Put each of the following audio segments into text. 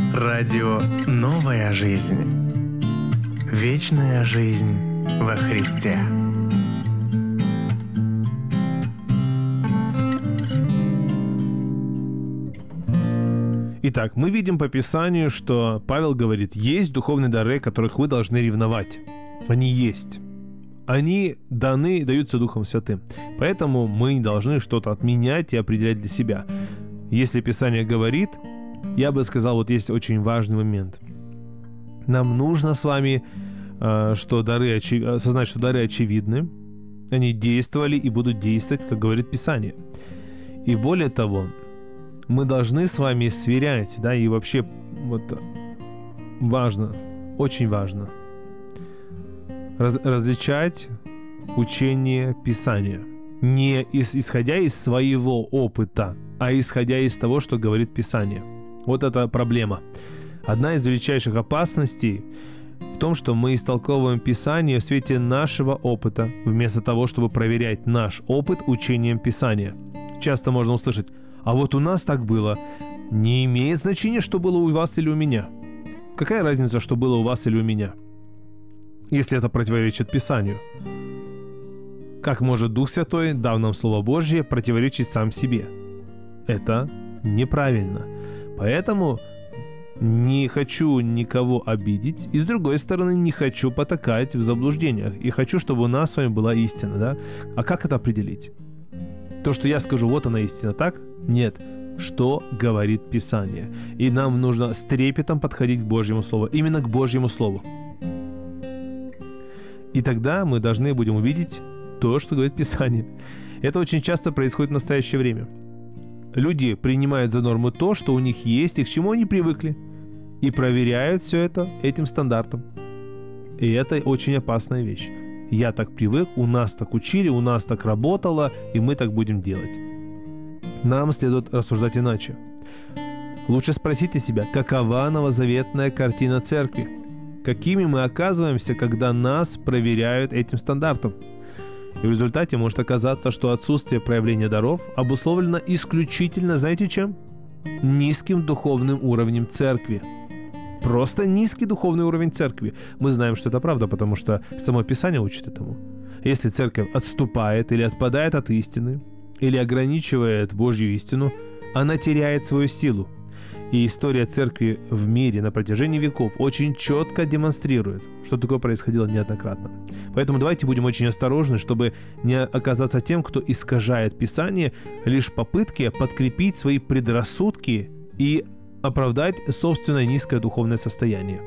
Радио «Новая жизнь». Вечная жизнь во Христе. Итак, мы видим по Писанию, что Павел говорит, есть духовные дары, которых вы должны ревновать. Они есть. Они даются Духом Святым. Поэтому мы не должны что-то отменять и определять для себя. Если Писание говорит, я бы сказал, вот есть очень важный момент. Нам нужно с вами осознать, что дары очевидны. Они действовали и будут действовать, как говорит Писание. И более того, мы должны с вами сверять, да, и вообще вот важно, очень важно различать учение Писания. Не исходя из своего опыта, а исходя из того, что говорит Писание. Вот это проблема. Одна из величайших опасностей в том, что мы истолковываем Писание в свете нашего опыта, вместо того, чтобы проверять наш опыт учением Писания. Часто можно услышать: а вот у нас так было. Не имеет значения, что было у вас или у меня. Какая разница, что было у вас или у меня, если это противоречит Писанию? Как может Дух Святой, дав нам Слово Божье, противоречить сам себе? Это неправильно. Поэтому не хочу никого обидеть, и с другой стороны не хочу потакать в заблуждениях. И хочу, чтобы у нас с вами была истина, да? А как это определить? То, что я скажу, вот она истина, так? Нет. Что говорит Писание? И нам нужно с трепетом подходить к Божьему Слову. Именно к Божьему Слову. И тогда мы должны будем увидеть то, что говорит Писание. Это очень часто происходит в настоящее время. Люди принимают за норму то, что у них есть и к чему они привыкли. И проверяют все это этим стандартом. И это очень опасная вещь. Я так привык, у нас так учили, у нас так работало, и мы так будем делать. Нам следует рассуждать иначе. Лучше спросите себя, какова новозаветная картина церкви? Какими мы оказываемся, когда нас проверяют этим стандартом? И в результате может оказаться, что отсутствие проявления даров обусловлено исключительно, знаете чем? Низким духовным уровнем церкви. Просто низкий духовный уровень церкви. Мы знаем, что это правда, потому что само Писание учит этому. Если церковь отступает или отпадает от истины, или ограничивает Божью истину, она теряет свою силу. И история церкви в мире на протяжении веков очень четко демонстрирует, что такое происходило неоднократно. Поэтому давайте будем очень осторожны, чтобы не оказаться тем, кто искажает Писание лишь в попытке подкрепить свои предрассудки и оправдать собственное низкое духовное состояние.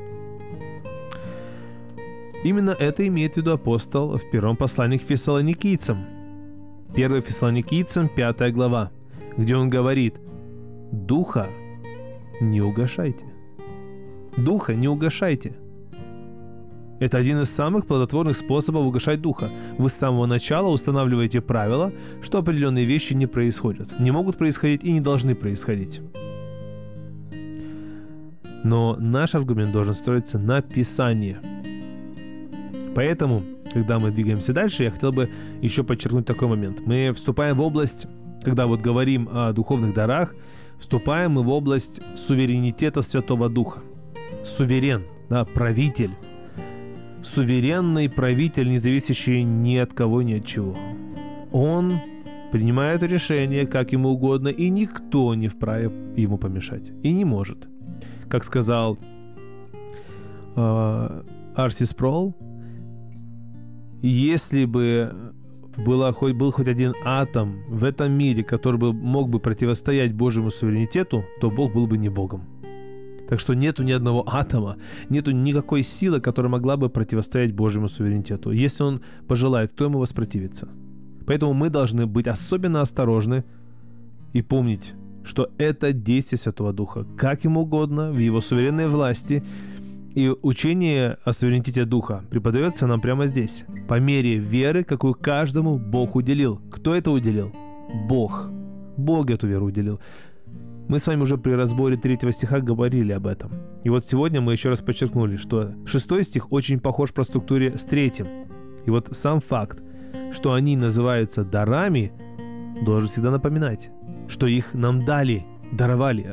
Именно это имеет в виду апостол в первом послании к Фессалоникийцам. 1 Фессалоникийцам, 5 глава, где он говорит: «Духа не угашайте». Духа не угашайте. Это один из самых плодотворных способов угашать духа. Вы с самого начала устанавливаете правила, что определенные вещи не происходят, не могут происходить и не должны происходить. Но наш аргумент должен строиться на Писании. Поэтому, когда мы двигаемся дальше, я хотел бы еще подчеркнуть такой момент. Мы вступаем в область, когда вот говорим о духовных дарах, вступаем мы в область суверенитета Святого Духа. Суверен, да, правитель. Суверенный правитель, не зависящий ни от кого, ни от чего. Он принимает решения, как ему угодно, и никто не вправе ему помешать. И не может. Как сказал Арси Спроул, если бы был хоть один атом в этом мире, который мог бы противостоять Божьему суверенитету, то Бог был бы не Богом. Так что нету ни одного атома, нету никакой силы, которая могла бы противостоять Божьему суверенитету. Если Он пожелает, кто ему воспротивится? Поэтому мы должны быть особенно осторожны и помнить, что это действие Святого Духа, как ему угодно, в его суверенной власти. И учение о суверенитете Духа преподается нам прямо здесь, по мере веры, какую каждому Бог уделил. Кто это уделил? Бог. Бог эту веру уделил. Мы с вами уже при разборе 3 стиха говорили об этом. И вот сегодня мы еще раз подчеркнули, что 6 стих очень похож по структуре с 3. И вот сам факт, что они называются дарами, должен всегда напоминать, что их нам дали, даровали.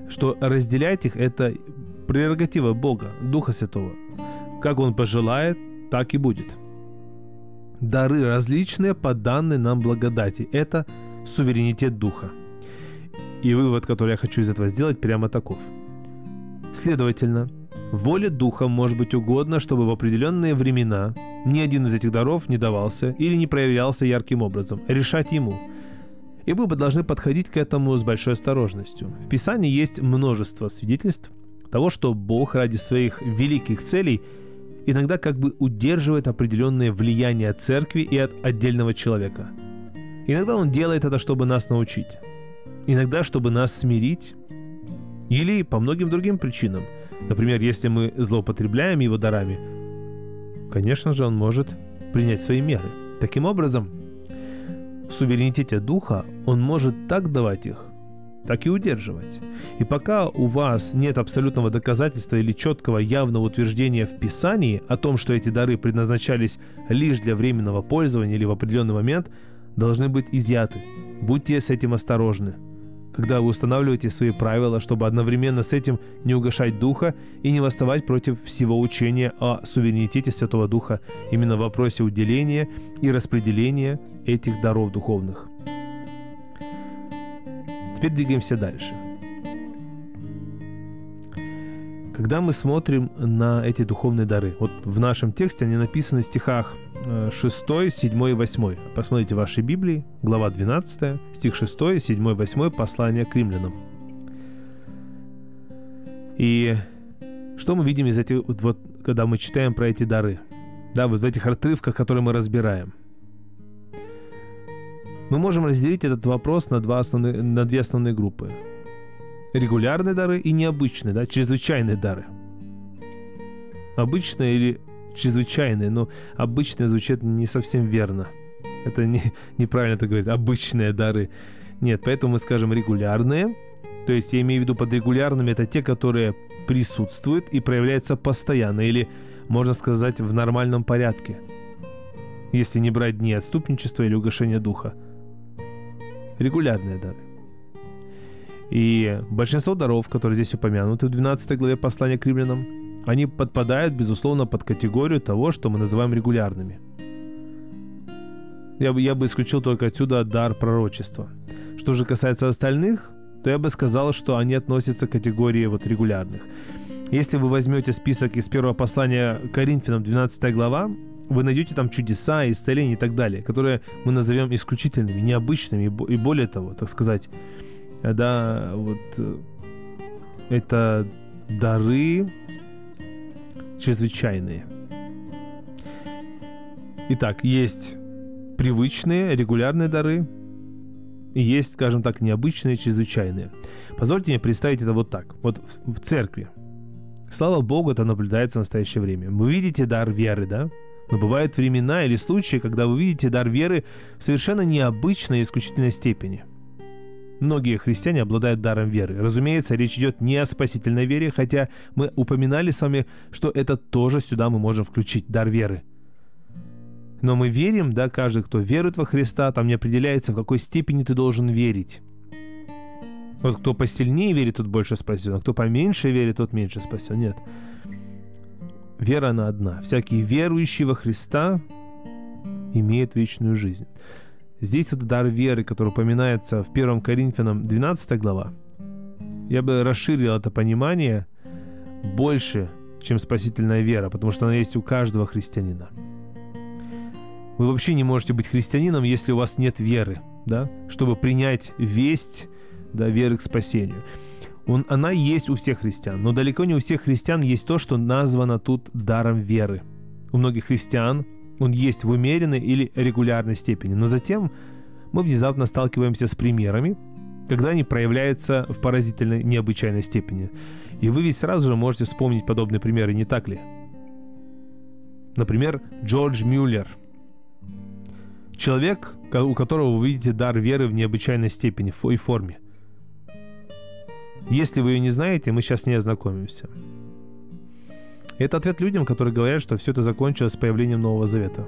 что разделять их — это прерогатива Бога, Духа Святого. Как Он пожелает, так и будет. Дары различные по данной нам благодати. Это суверенитет Духа. И вывод, который я хочу из этого сделать, прямо таков. Следовательно, воле Духа может быть угодно, чтобы в определенные времена ни один из этих даров не давался или не проявлялся ярким образом. Решать Ему. И мы должны подходить к этому с большой осторожностью. В Писании есть множество свидетельств того, что Бог ради своих великих целей иногда как бы удерживает определенные влияния церкви и от отдельного человека. Иногда Он делает это, чтобы нас научить. Иногда, чтобы нас смирить. Или по многим другим причинам. Например, если мы злоупотребляем Его дарами, конечно же, Он может принять свои меры. Таким образом, в суверенитете Духа Он может так давать их, так и удерживать. И пока у вас нет абсолютного доказательства или четкого явного утверждения в Писании о том, что эти дары предназначались лишь для временного пользования или в определенный момент, должны быть изъяты. Будьте с этим осторожны, когда вы устанавливаете свои правила, чтобы одновременно с этим не угашать Духа и не восставать против всего учения о суверенитете Святого Духа именно в вопросе уделения и распределения этих даров духовных. Теперь двигаемся дальше. Когда мы смотрим на эти духовные дары, вот в нашем тексте они написаны в стихах 6, 7 и 8. Посмотрите в вашей Библии, глава 12, стих 6, 7, 8, послание к римлянам. И что мы видим из этих, вот, когда мы читаем про эти дары? Да, вот в этих отрывках, которые мы разбираем. Мы можем разделить этот вопрос на две основные группы. Регулярные дары и необычные, да, чрезвычайные дары. Обычные или чрезвычайные, но обычные звучит не совсем верно. Это неправильно это говорить, обычные дары. Нет, поэтому мы скажем регулярные. То есть я имею в виду под регулярными это те, которые присутствуют и проявляются постоянно, или, можно сказать, в нормальном порядке. Если не брать дни отступничества или угашения духа. Регулярные дары. И большинство даров, которые здесь упомянуты в 12 главе послания к римлянам, они подпадают, безусловно, под категорию того, что мы называем регулярными. Я бы исключил только отсюда дар пророчества. Что же касается остальных, то я бы сказал, что они относятся к категории вот регулярных. Если вы возьмете список из первого послания к Коринфянам, 12 глава, вы найдете там чудеса, исцеления и так далее, которые мы назовем исключительными, необычными и более того, так сказать, да, вот это дары чрезвычайные. Итак, есть привычные, регулярные дары, и есть, скажем так, необычные, чрезвычайные. Позвольте мне представить это вот так. Вот в церкви. Слава Богу, это наблюдается в настоящее время. Вы видите дар веры, да? Но бывают времена или случаи, когда вы видите дар веры в совершенно необычной и исключительной степени. Многие христиане обладают даром веры. Разумеется, речь идет не о спасительной вере, хотя мы упоминали с вами, что это тоже сюда мы можем включить, дар веры. Но мы верим, да, каждый, кто верует во Христа, там не определяется, в какой степени ты должен верить. Вот кто посильнее верит, тот больше спасен, а кто поменьше верит, тот меньше спасен. Нет. Вера, она одна. Всякий верующий во Христа имеет вечную жизнь. Здесь вот дар веры, который упоминается в 1 Коринфянам 12 глава, я бы расширил это понимание больше, чем спасительная вера, потому что она есть у каждого христианина. Вы вообще не можете быть христианином, если у вас нет веры, да, чтобы принять весть, да, веры к спасению. Она есть у всех христиан, но далеко не у всех христиан есть то, что названо тут даром веры. У многих христиан он есть в умеренной или регулярной степени, но затем мы внезапно сталкиваемся с примерами, когда они проявляются в поразительной, необычайной степени. И вы ведь сразу же можете вспомнить подобные примеры, не так ли? Например, Джордж Мюллер. Человек, у которого вы видите дар веры в необычайной степени и форме. Если вы ее не знаете, мы сейчас с ней ознакомимся. Это ответ людям, которые говорят, что все это закончилось с появлением Нового Завета.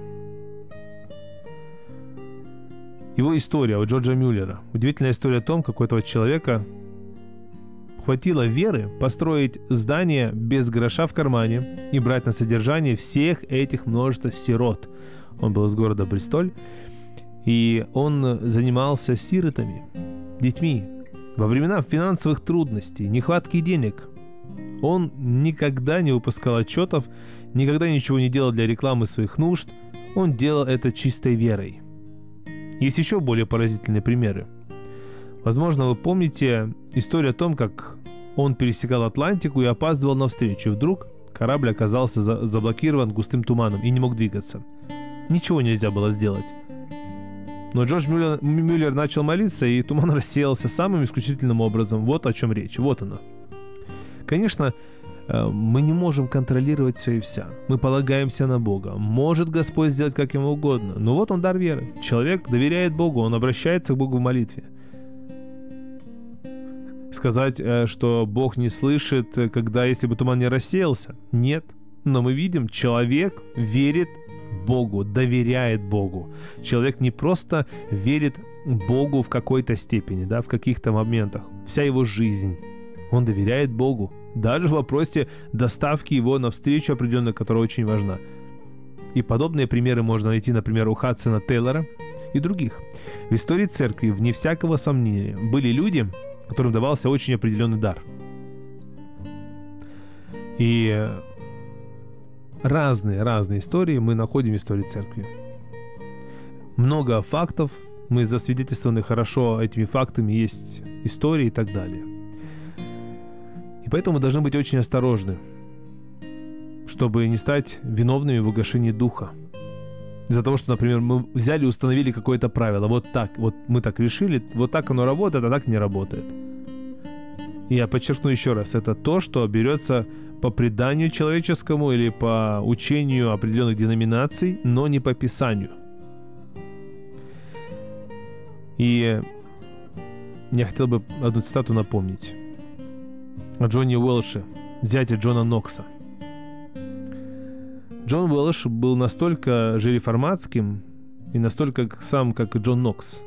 Его история у Джорджа Мюллера. Удивительная история о том, как у этого человека хватило веры построить здание без гроша в кармане и брать на содержание всех этих множества сирот. Он был из города Бристоль, и он занимался сиротами, детьми. Во времена финансовых трудностей, нехватки денег, он никогда не выпускал отчетов, никогда ничего не делал для рекламы своих нужд. Он делал это чистой верой. Есть еще более поразительные примеры. Возможно, вы помните историю о том, как он пересекал Атлантику и опаздывал на встречу. Вдруг корабль оказался заблокирован густым туманом и не мог двигаться. Ничего нельзя было сделать. Но Джордж Мюллер начал молиться, и туман рассеялся самым исключительным образом. Вот о чем речь. Вот оно. Конечно, мы не можем контролировать все и вся. Мы полагаемся на Бога. Может Господь сделать как ему угодно. Но вот он дар веры. Человек доверяет Богу, он обращается к Богу в молитве. Сказать, что Бог не слышит, если бы туман не рассеялся? Нет. Но мы видим, человек верит Богу, доверяет Богу. Человек не просто верит Богу в какой-то степени, в каких-то моментах. Вся его жизнь. Он доверяет Богу. Даже в вопросе доставки его на встречу определенную, которая очень важна. И подобные примеры можно найти, например, у Хадсона Тейлора и других. В истории церкви, вне всякого сомнения, были люди, которым давался очень определенный дар. И разные истории мы находим в истории церкви. Много фактов, мы засвидетельствованы хорошо этими фактами, есть истории и так далее. И поэтому мы должны быть очень осторожны, чтобы не стать виновными в угошении духа. Из-за того, что, например, мы взяли и установили какое-то правило. Вот мы так решили, вот так оно работает, а так не работает. И я подчеркну еще раз, это то, что берется по преданию человеческому или по учению определенных деноминаций, но не по Писанию. И я хотел бы одну цитату напомнить о Джонни Уэлше, зяте Джона Нокса. Джон Уэлш был настолько же реформатским и настолько сам, как и Джон Нокс.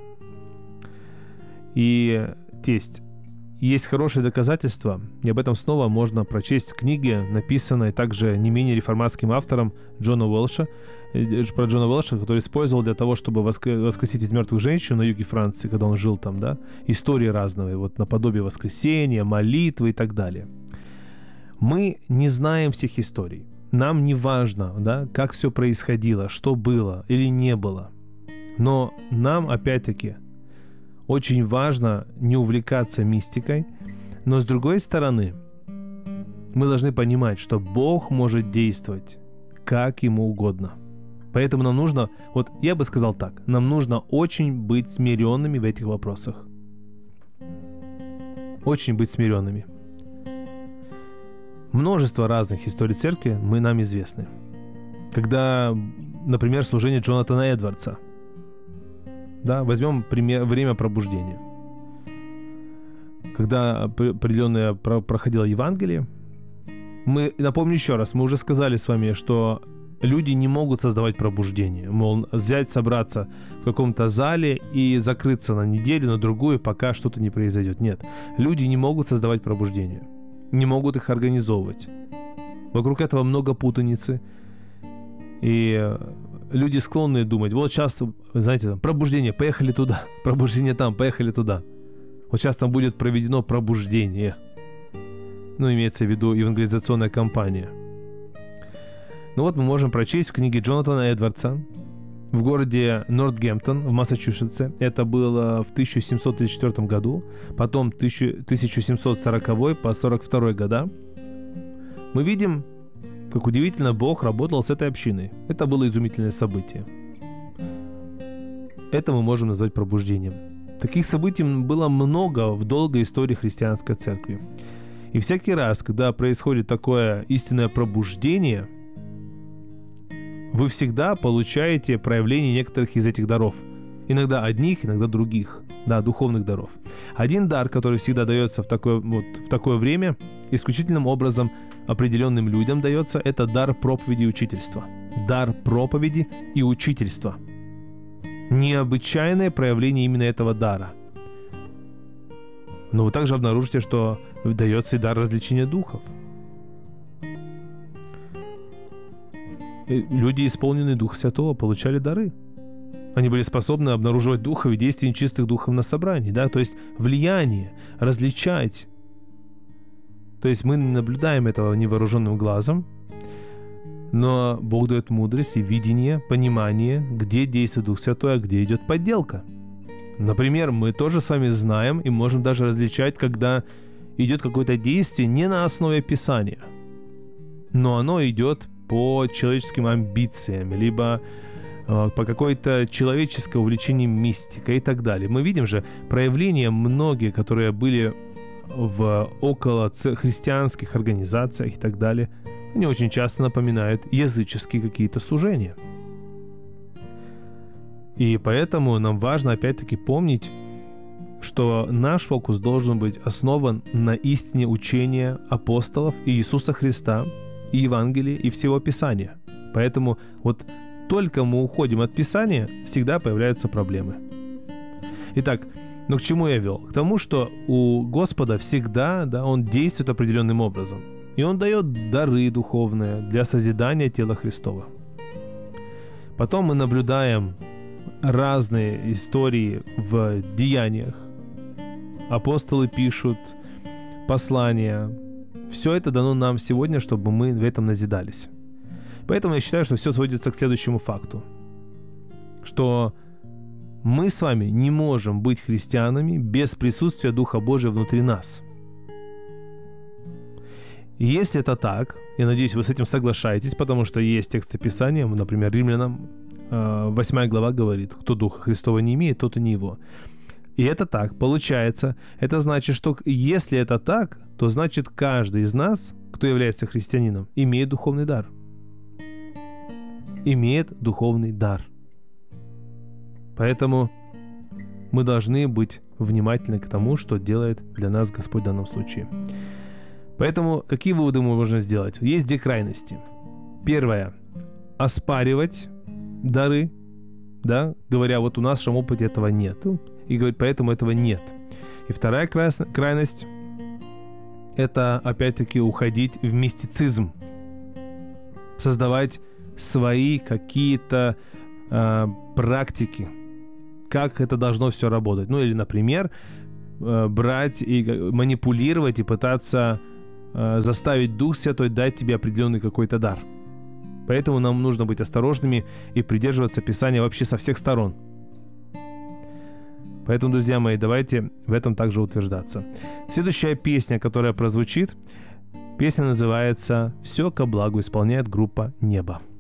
И тесть. Есть хорошие доказательства, и об этом снова можно прочесть в книге, написанной также не менее реформатским автором Джона Уэлша, про Джона Уэлша, который использовал для того, чтобы воскресить из мертвых женщин на юге Франции, когда он жил там, истории разные, наподобие воскресения, молитвы и так далее. Мы не знаем всех историй. Нам не важно, как все происходило, что было или не было. Но нам, опять-таки, очень важно не увлекаться мистикой, но с другой стороны, мы должны понимать, что Бог может действовать как ему угодно. Поэтому нам нужно, я бы сказал так, нам нужно очень быть смиренными в этих вопросах. Очень быть смиренными. Множество разных историй церкви нам известны. Когда, например, служение Джонатана Эдвардса. Возьмем время пробуждения. Когда определенное проходило Евангелие, напомню еще раз, мы уже сказали с вами, что люди не могут создавать пробуждение. Мол, собраться в каком-то зале и закрыться на неделю, на другую, пока что-то не произойдет. Нет, люди не могут создавать пробуждение. Не могут их организовывать. Вокруг этого много путаницы. И люди склонны думать, сейчас, знаете, пробуждение, поехали туда. Пробуждение там, поехали туда. Сейчас там будет проведено пробуждение. Имеется в виду евангелизационная кампания. Мы можем прочесть в книге Джонатана Эдвардса в городе Нортгемптон в Массачусетсе. Это было в 1734 году, потом 1740 по 42 года. Мы видим, как удивительно Бог работал с этой общиной. Это было изумительное событие. Это мы можем назвать пробуждением. Таких событий было много в долгой истории христианской церкви. И всякий раз, когда происходит такое истинное пробуждение, вы всегда получаете проявление некоторых из этих даров. Иногда одних, иногда других, духовных даров. Один дар, который всегда дается в такое время, исключительным образом определенным людям дается, это дар проповеди и учительства. Дар проповеди и учительства. Необычайное проявление именно этого дара. Но вы также обнаружите, что дается и дар развлечения духов. И люди, исполненные Духа Святого, получали дары. Они были способны обнаруживать духов и действия нечистых духов на собрании, да, то есть влияние, различать. То есть мы не наблюдаем этого невооруженным глазом, но Бог дает мудрость и видение, понимание, где действует Дух Святой, а где идет подделка. Например, мы тоже с вами знаем и можем даже различать, когда идет какое-то действие не на основе Писания, но оно идет по человеческим амбициям, либо по какой-то человеческой увлечению мистикой и так далее. Мы видим же проявления многие, которые были в около христианских организациях и так далее, они очень часто напоминают языческие какие-то служения. И поэтому нам важно опять-таки помнить, что наш фокус должен быть основан на истине учения апостолов и Иисуса Христа, и Евангелия, и всего Писания. Поэтому вот только мы уходим от Писания, всегда появляются проблемы. Итак, к чему я вел? К тому, что у Господа всегда, да, Он действует определенным образом. И Он дает дары духовные для созидания тела Христова. Потом мы наблюдаем разные истории в деяниях. Апостолы пишут послания. Все это дано нам сегодня, чтобы мы в этом назидались. Поэтому я считаю, что все сводится к следующему факту. Что мы с вами не можем быть христианами без присутствия Духа Божия внутри нас. И если это так, я надеюсь, вы с этим соглашаетесь, потому что есть тексты Писания, например, Римлянам 8 глава говорит, кто Духа Христова не имеет, тот и не его. И это так, получается, это значит, что если это так, то значит каждый из нас, кто является христианином, имеет духовный дар. Имеет духовный дар. Поэтому мы должны быть внимательны к тому, что делает для нас Господь в данном случае. Поэтому какие выводы мы можем сделать? Есть две крайности. Первое – оспаривать дары, да, говоря, вот у нас в нашем опыте этого нет, и говорить, поэтому этого нет. И вторая крайность – это, опять-таки, уходить в мистицизм, создавать свои какие-то практики, как это должно все работать. Ну, или, например, брать и манипулировать и пытаться заставить Дух Святой дать тебе определенный какой-то дар. Поэтому нам нужно быть осторожными и придерживаться Писания вообще со всех сторон. Поэтому, друзья мои, давайте в этом также утверждаться. Следующая песня, которая прозвучит, песня называется «Все ко благу» исполняет группа «Небо».